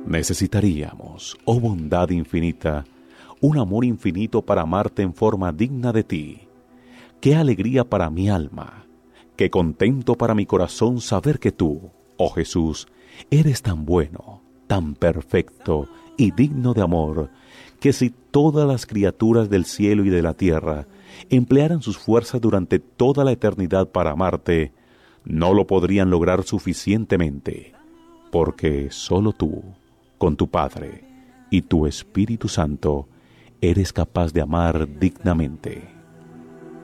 Necesitaríamos, oh bondad infinita, un amor infinito para amarte en forma digna de ti. Qué alegría para mi alma, qué contento para mi corazón saber que tú, oh Jesús, eres tan bueno, tan perfecto y digno de amor, que si todas las criaturas del cielo y de la tierra emplearan sus fuerzas durante toda la eternidad para amarte, no lo podrían lograr suficientemente, porque solo tú, con tu Padre y tu Espíritu Santo, eres capaz de amar dignamente.